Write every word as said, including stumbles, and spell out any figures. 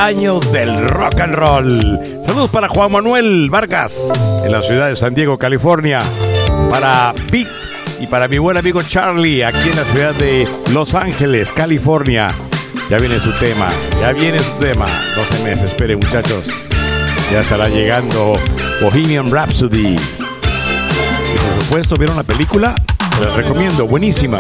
años del rock and roll. Saludos para Juan Manuel Vargas en la ciudad de San Diego, California. Para Pete y para mi buen amigo Charlie aquí en la ciudad de Los Ángeles, California. Ya viene su tema, ya viene su tema. No se me desesperen, muchachos. Ya estará llegando Bohemian Rhapsody. Y por supuesto, ¿vieron la película? Se les recomiendo, buenísima.